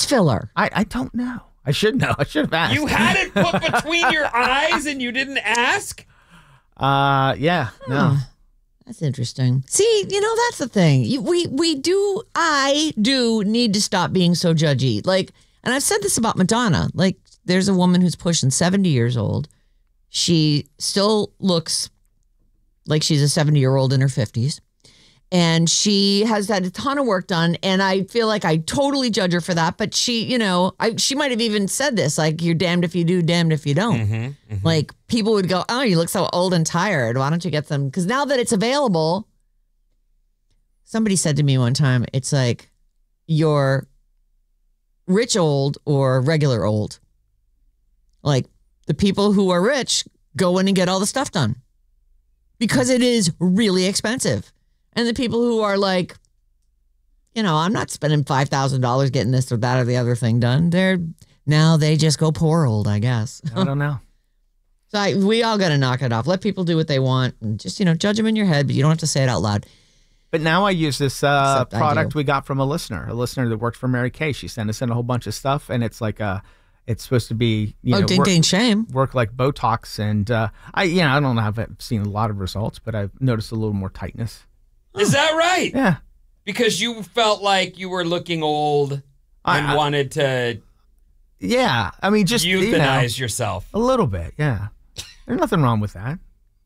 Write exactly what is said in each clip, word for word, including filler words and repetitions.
filler? I, I don't know. I should know. I should have asked. You had it put between your eyes and you didn't ask? Uh, yeah, no. Oh, that's interesting. See, you know, that's the thing. You, we we do, I do need to stop being so judgy. Like, and I've said this about Madonna. Like, there's a woman who's pushing seventy years old. She still looks like she's a seventy-year-old in her fifties. And she has had a ton of work done. And I feel like I totally judge her for that. But she, you know, I, she might have even said this, like, you're damned if you do, damned if you don't. Mm-hmm, mm-hmm. Like, people would go, oh, you look so old and tired. Why don't you get some? Because now that it's available, somebody said to me one time, it's like, you're rich old or regular old. Like, the people who are rich go in and get all the stuff done because it is really expensive. And the people who are like, you know, I'm not spending five thousand dollars getting this or that or the other thing done. They're now they just go poor old, I guess. I don't know. So I, we all got to knock it off. Let people do what they want and just, you know, judge them in your head, but you don't have to say it out loud. But now I use this uh, Except I product do. we got from a listener, a listener that worked for Mary Kay. She sent us in a whole bunch of stuff, and it's like a, it's supposed to be, you Oh, know, ding, work, ding, shame. work like Botox. And uh, I, you know, I don't know if I've seen a lot of results, but I've noticed a little more tightness. Is that right? Yeah. Because you felt like you were looking old and I- I- wanted to Yeah. I mean, just, you know, euthanize yourself. a little bit. Yeah. There's nothing wrong with that.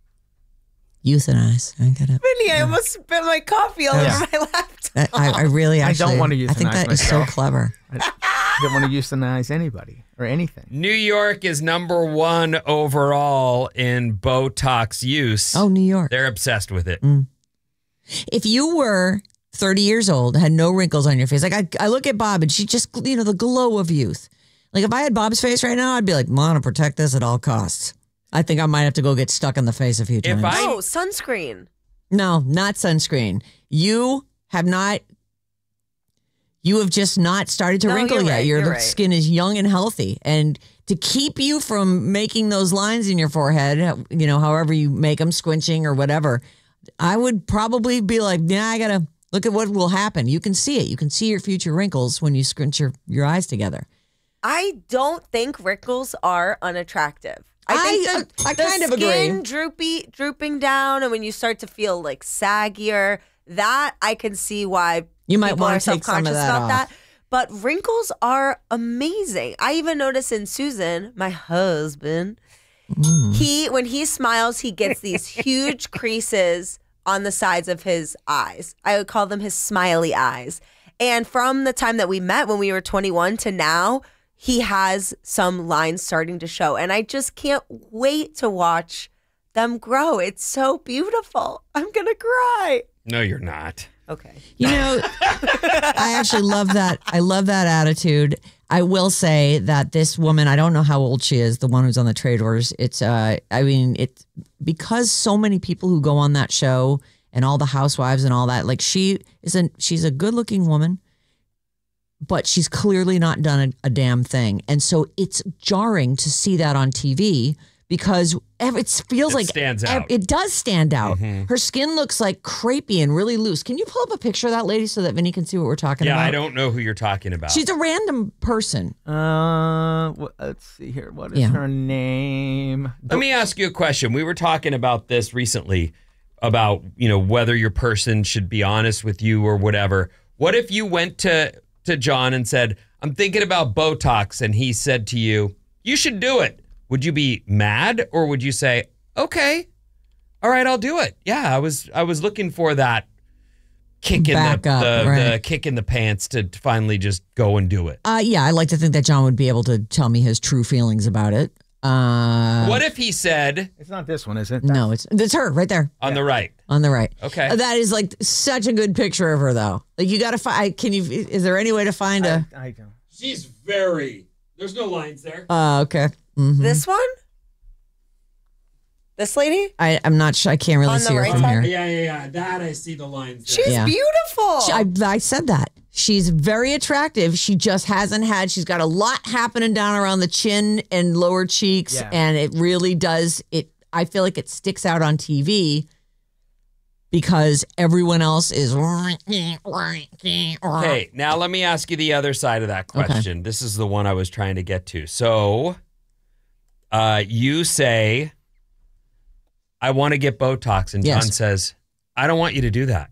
Euthanize. I get it. Vinny, I almost spilled my coffee all Yeah. over my laptop. I, I I really I actually. don't want to I think euthanize that is so myself. clever. I don't want to euthanize anybody or anything. New York is number one overall in Botox use. Oh, New York. They're obsessed with it. If you were thirty years old, had no wrinkles on your face, like I, I look at Bob and she just, you know, the glow of youth. Like if I had Bob's face right now, I'd be like, I want to protect this at all costs. I think I might have to go get stuck in the face a few If times. I- Oh, sunscreen. No, not sunscreen. You have not, you have just not started to No, wrinkle you're yet. right, Your you're right. skin is young and healthy. And to keep you from making those lines in your forehead, you know, however you make them, squinching or whatever, I would probably be like, yeah, I got to look at what will happen. You can see it. You can see your future wrinkles when you squint your, your eyes together. I don't think wrinkles are unattractive. I think I- the, I the kind of agree. skin droopy, drooping down, and when you start to feel like saggier, that I can see why You might people wanna are take some of self-conscious that about off. that. But wrinkles are amazing. I even notice in Susan, my husband, Mm. he when he smiles, he gets these huge creases on the sides of his eyes. I would call them his smiley eyes. And from the time that we met when we were twenty-one to now, he has some lines starting to show. And I just can't wait to watch them grow. It's so beautiful. I'm going to cry. No, you're not. Okay. You know, I actually love that. I love that attitude. I will say that this woman, I don't know how old she is, the one who's on the trade orders. It's, uh, I mean, it's because so many people who go on that show and all the housewives and all that, like she isn't, she's a good looking woman, but she's clearly not done a, a damn thing. And so it's jarring to see that on T V because ev- it feels It like stands ev- out. it does stand out. Mhm. Her skin looks like crepey and really loose. Can you pull up a picture of that lady so that Vinny can see what we're talking Yeah, about? I don't know who you're talking about. She's a random person. Uh, wh- let's see here. What is Yeah. her name? Let me ask you a question. We were talking about this recently about, you know, whether your person should be honest with you or whatever. What if you went to, to John and said, I'm thinking about Botox, and he said to you, you should do it. Would you be mad or would you say, okay, all right, I'll do it? Yeah, I was I was looking for that kick in Back the, up, the, right. the kick in the pants to finally just go and do it. Uh, yeah, I like to think that John would be able to tell me his true feelings about it. Uh, What if he said It's not this one, is it? No, it's it's her right there on the right? on the right. Okay. Uh, That is like such a good picture of her, though. Like you got to find. Can you? Is there any way to find a? I, I don't. She's very, there's no lines there. Uh, okay. Mhm. This one? This lady? I I'm not sure. I can't really On the see her right from side? here. Yeah, yeah, yeah. That I see the lines She's Yeah. beautiful. She, I, I said that. She's very attractive. She just hasn't had, she's got a lot happening down around the chin and lower cheeks. Yeah. And it really does, it. I feel like it sticks out on T V because everyone else is. Okay, now let me ask you the other side of that question. Okay. This is the one I was trying to get to. So, uh, you say, I want to get Botox, and John yes. says, I don't want you to do that.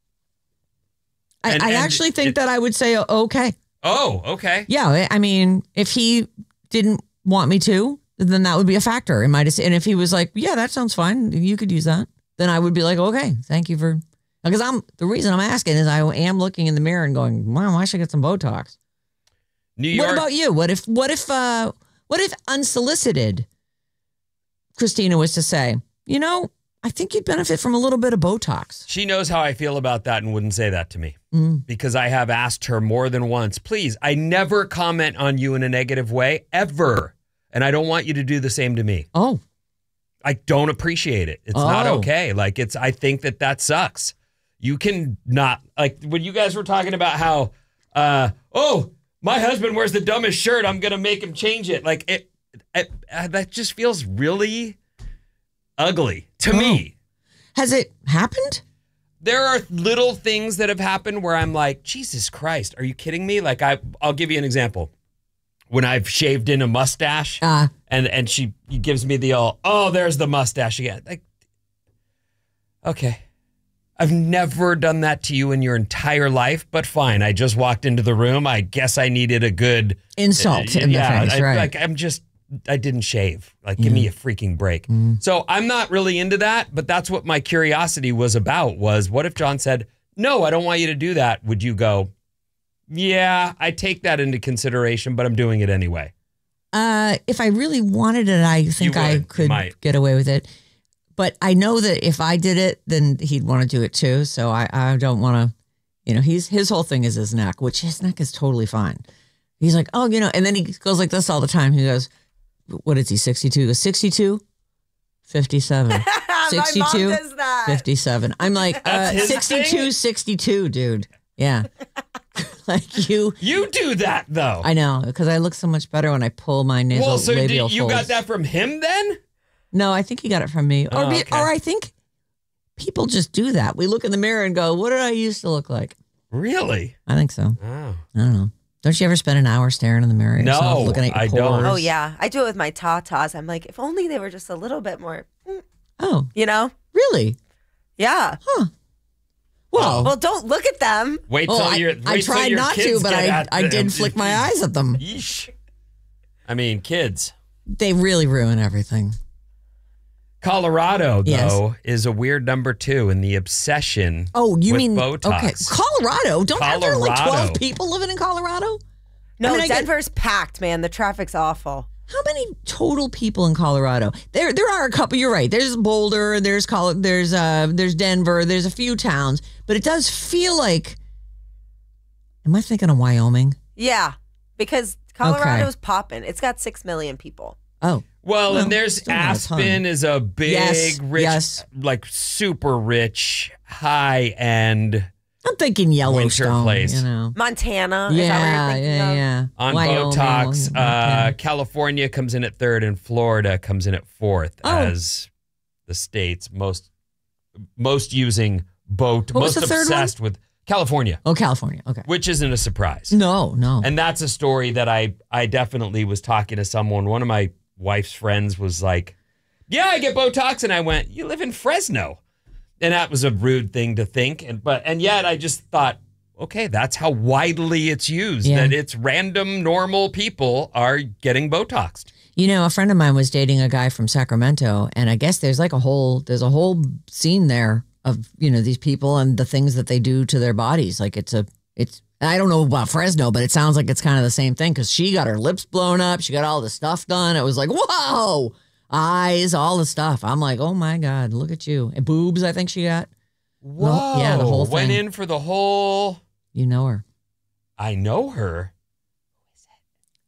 I, and, I and actually think it, that I would say, okay. Oh, okay. Yeah, I mean, if he didn't want me to, then that would be a factor. It might have, and if he was like, yeah, that sounds fine, you could use that, then I would be like, okay, thank you for, because I'm, the reason I'm asking is I am looking in the mirror and going, wow, I should get some Botox. New York. What about you? What if, what if, uh, what if unsolicited Christina was to say, you know, I think you'd benefit from a little bit of Botox. She knows how I feel about that and wouldn't say that to me mm. because I have asked her more than once, please, I never comment on you in a negative way, ever. And I don't want you to do the same to me. Oh. I don't appreciate it. It's oh. not okay. Like, it's, I think that that sucks. You can not, like, when you guys were talking about how, uh, oh, my husband wears the dumbest shirt, I'm going to make him change it. Like, it, it, it that just feels really ugly to oh. me. Has it happened? There are little things that have happened where I'm like, Jesus Christ, are you kidding me? Like, I, I'll give you an example. When I've shaved in a mustache uh, and, and she gives me the all, oh, there's the mustache again. Like, okay. I've never done that to you in your entire life, but fine. I just walked into the room. I guess I needed a good insult uh, in yeah, the face, I, right? Like, I'm just, I didn't shave. Like, give mm. me a freaking break. Mm. So I'm not really into that, but that's what my curiosity was about was, what if John said, no, I don't want you to do that. Would you go, yeah, I take that into consideration, but I'm doing it anyway? Uh, if I really wanted it, I think I could get away with it. But I know that if I did it, then he'd want to do it too. So I, I don't want to, you know, he's his whole thing is his neck, which his neck is totally fine. He's like, oh, you know, and then he goes like this all the time. He goes, what is he, sixty-two? He goes, sixty-two, fifty-seven. sixty-two, fifty-seven. I'm like, uh, sixty-two, thing? sixty-two, dude. Yeah. Like you. You do that though. I know, because I look so much better when I pull my nasal well, so labial did, you folds. got that from him then? No, I think he got it from me. Oh, or, be, okay. or I think people just do that. We look in the mirror and go, what did I used to look like? Really? I think so. Oh. I don't know. Don't you ever spend an hour staring in the mirror? No, yourself, looking at your I pores? don't. Oh, yeah. I do it with my tatas. I'm like, if only they were just a little bit more, oh, you know? Really? Yeah. Huh. Well, well, don't look at them. Wait till oh, you're. I, I tried your not kids to, but get I, at I them. did flick my eyes at them. Yeesh. I mean, kids. They really ruin everything. Colorado, though, yes. is a weird number two in the obsession. Oh, you with mean Botox. Okay, Colorado? Don't Colorado. have there like twelve people living in Colorado? No, I mean, Denver's get, packed, man. The traffic's awful. How many total people in Colorado? There, there are a couple. You're right. There's Boulder. There's Col- There's uh, there's Denver. There's a few towns, but it does feel like. Am I thinking of Wyoming? Yeah, because Colorado's okay. popping. It's got six million people. Oh. Well, well and there's Aspen is a big, yes, rich, yes. like super rich, high end. I'm thinking Yellowstone, place. You know, Montana. Yeah, is that what you're thinking yeah, of? yeah. On Wyoming, Botox, Wyoming, uh, California comes in at third, and Florida comes in at fourth oh. as the states most most using Bot what was most the third obsessed one? with California. Oh, California. Okay, which isn't a surprise. No, no. And that's a story that I I definitely was talking to someone. One of my wife's friends was like, "Yeah, I get Botox," and I went, "You live in Fresno," and that was a rude thing to think. And but and yet I just thought, okay, that's how widely it's used. Yeah. That it's random, normal people are getting Botoxed. You know, a friend of mine was dating a guy from Sacramento, and I guess there's like a whole there's a whole scene there of, you know, these people and the things that they do to their bodies. Like it's a it's I don't know about Fresno, but it sounds like it's kind of the same thing because she got her lips blown up, she got all the stuff done. It was like, whoa, eyes, all the stuff. I'm like, oh my God, look at you. And boobs, I think she got. Whoa, well, yeah, the whole thing. Went in for the whole. You know her. I know her. Who is it?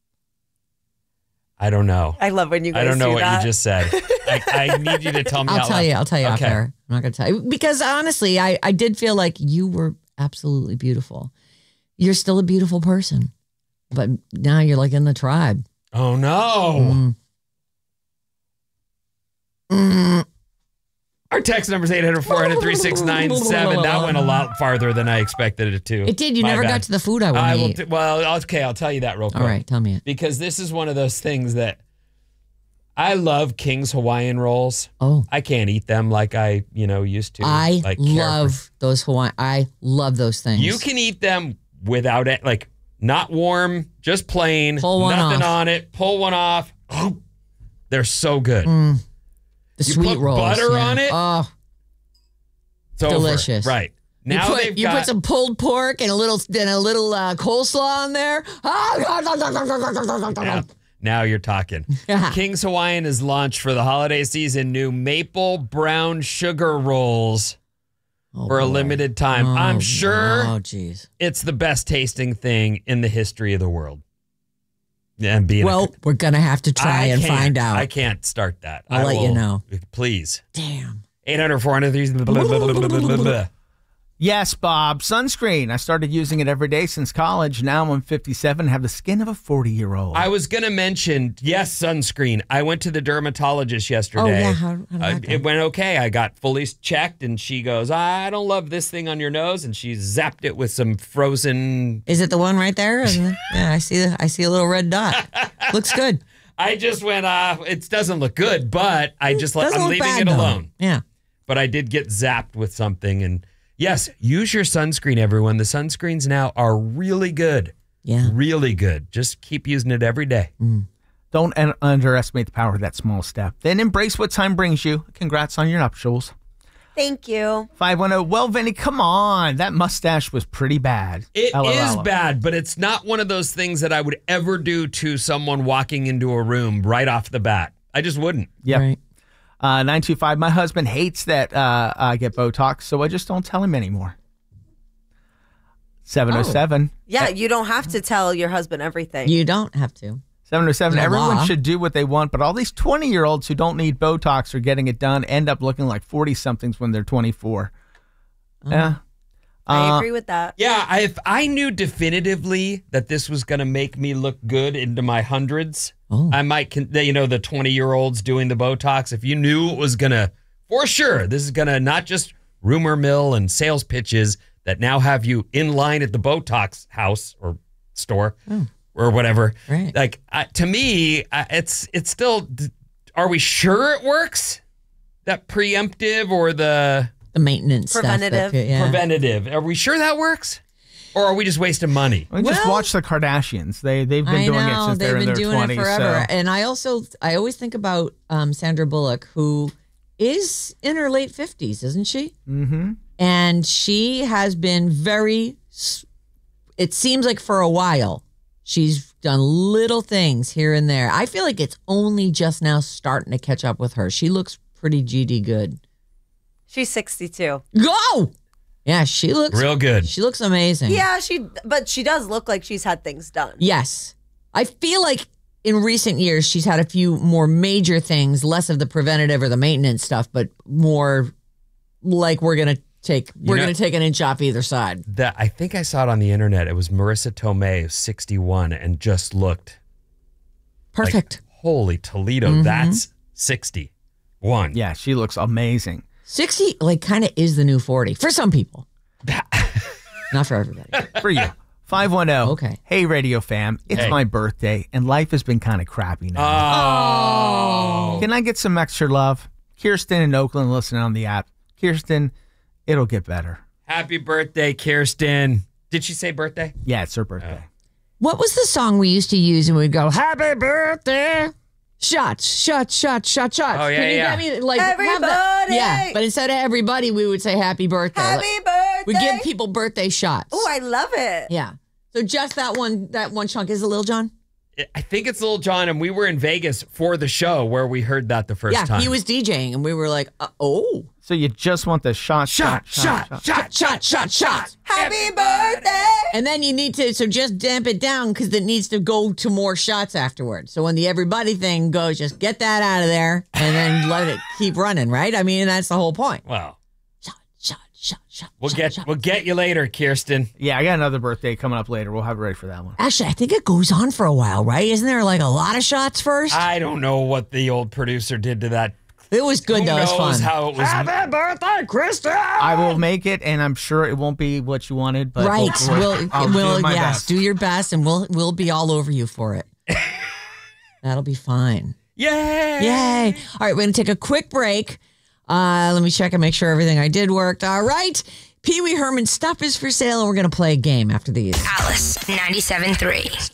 I don't know. I love when you guys I don't know do what that. you just said. I, I need you to tell me. I'll out tell loud. you. I'll tell you okay. off air. I'm not going to tell you. Because honestly, I, I did feel like you were absolutely beautiful. You're still a beautiful person. But now you're like in the tribe. Oh, no. Mm. Mm. Are Our text number is eight hundred, four hundred, three six nine seven. That went a lot farther than I expected it to. It did. You My never bad. got to the food I want I to will eat. t- well, okay, I'll tell you that real quick. All right, tell me it. Because this is one of those things that I love King's Hawaiian rolls. Oh, I can't eat them like I, you know, used to. I like care love for- those Hawaiian. I love those things. You can eat them without it, like not warm, just plain, Pull one nothing off. on it. Pull one off. They're so good. Mm, the You sweet put rolls. butter yeah. on it? Oh, It's over. delicious. Right. Now you put, they've you got put some pulled pork and a little and a little uh, coleslaw on there. Yeah. Now you're talking. King's Hawaiian is launched for the holiday season new maple brown sugar rolls Oh, for a boy. limited time. Oh, I'm sure Oh, jeez. it's the best tasting thing in the history of the world. Yeah, and being Well, a, we're gonna have to try I and can't- find out. I can't start that. I'll I let you will- know. Please. Damn. eight hundred, four hundred, blah, blah, blah, blah, blah, blah, blah. Yes, Bob. Sunscreen. I started using it every day since college. Now I'm fifty-seven and have the skin of a forty-year-old. I was going to mention, yes, sunscreen. I went to the dermatologist yesterday. Oh, yeah. How, how did Uh, that go? it went okay. I got fully checked, and she goes, I don't love this thing on your nose. And she zapped it with some frozen. Is it the one right there? Isn't it? Yeah, I see. I see a little red dot. Looks good. I just went, uh, it doesn't look good, but I just like, Doesn't I'm look leaving bad, it though. alone. Yeah. But I did get zapped with something. And yes, use your sunscreen, everyone. The sunscreens now are really good. Yeah. Really good. Just keep using it every day. Don't un- underestimate the power of that small step. Then embrace what time brings you. Congrats on your nuptials. Thank you. five one zero. Well, Vinny, come on. That mustache was pretty bad. It L O is L. bad, but it's not one of those things that I would ever do to someone walking into a room right off the bat. I just wouldn't. Yep. Right. Uh, nine two five. My husband hates that uh, I get Botox, so I just don't tell him anymore. seven oh seven. Yeah, you don't have to tell your husband everything. You don't have to. seven oh seven. No Everyone law. should do what they want, but all these twenty-year-olds who don't need Botox or getting it done end up looking like forty-somethings when they're twenty-four. Yeah. I Uh, agree with that. Yeah, I, if I knew definitively that this was going to make me look good into my hundreds, Oh. I might, con- you know, the twenty-year-olds doing the Botox, if you knew it was going to, for sure, this is going to not just rumor mill and sales pitches that now have you in line at the Botox house or store or whatever. Right. Like, uh, to me, uh, it's it's still, are we sure it works? That preemptive or the The maintenance Preventative. stuff. That, yeah. preventative? Are we sure that works? Or are we just wasting money? I mean, just Well- watch the Kardashians. They they've been I doing know it since they've they're in been their doing twenties. it forever, So. and I also I always think about um, Sandra Bullock, who is in her late fifties, isn't she? Mm-hmm. And she has been very. s- It seems like for a while, she's done little things here and there. I feel like it's only just now starting to catch up with her. She looks pretty G D good. She's sixty-two. Go. Yeah, she looks Real good. She looks amazing. Yeah, she but she does look like she's had things done. Yes. I feel like in recent years, she's had a few more major things, less of the preventative or the maintenance stuff, but more like we're going to take, we're know- going to take an inch off either side. That I think I saw it on the internet. It was Marissa Tomei, sixty-one, and just looked like, Perfect. holy Toledo, Mhm. that's sixty-one. Yeah, she looks amazing. sixty, like, kind of is the new forty for some people. Not for everybody. For you. five one zero. Okay. Hey, Radio Fam. It's Hey. my birthday, and life has been kind of crappy now. Oh. Can I get some extra love? Kirsten in Oakland listening on the app. Kirsten, it'll get better. Happy birthday, Kirsten. Did she say birthday? Yeah, it's her birthday. What was the song we used to use and we'd go, happy birthday? Shots, shots, shots, shots, shots. Oh, yeah, Can you yeah. get me, like, have that- Everybody! Yeah, but instead of everybody, we would say happy birthday. Happy Like, birthday! we give people birthday shots. Oh, I love it. Yeah. So just that one, that one chunk is a Lil Jon. I think it's Lil Jon, and we were in Vegas for the show where we heard that the first Yeah, time. he was DJing, and we were like, uh, "Oh, So you just want the shot, shot, shot, shot. shot, shot, shot, shot!" Happy birthday! And then you need to, so just damp it down because it needs to go to more shots afterwards. So when the everybody thing goes, just get that out of there, and then let it keep running. Right? I mean, that's the whole point. Well, Shot, shot, shot, shot. we'll shot, get shot. we'll get you later, Kirsten. Yeah, I got another birthday coming up later. We'll have it ready for that one. Actually, I think it goes on for a while, right? Isn't there like a lot of shots first? I don't know what the old producer did to that It was good Who though. It was knows fun. how it was? Happy birthday, Kristen! I will make it, and I'm sure it won't be what you wanted, but Right. hopefully We'll, I'll we'll do my yes, best. do your best, and we'll we'll be all over you for it. That'll be fine. Yay! Yay! All right, we're gonna take a quick break. Uh, let me check and make sure everything I did worked. All right. Pee Wee Herman stuff is for sale, and we're gonna play a game after these. Alice ninety-seven point three.